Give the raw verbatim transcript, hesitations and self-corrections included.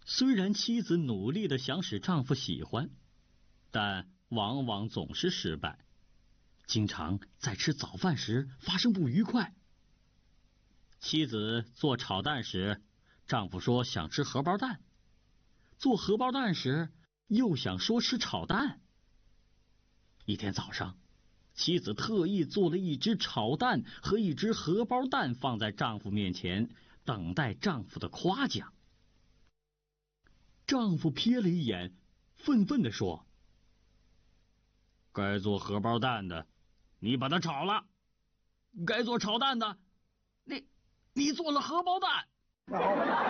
虽然妻子努力的想使丈夫喜欢，但往往总是失败，经常在吃早饭时发生不愉快。妻子做炒蛋时，丈夫说想吃荷包蛋；做荷包蛋时，又想说吃炒蛋。一天早上，妻子特意做了一只炒蛋和一只荷包蛋放在丈夫面前，等待丈夫的夸奖。丈夫瞥了一眼，愤愤地说：该做荷包蛋的，你把它炒了；该做炒蛋的，你你做了荷包蛋。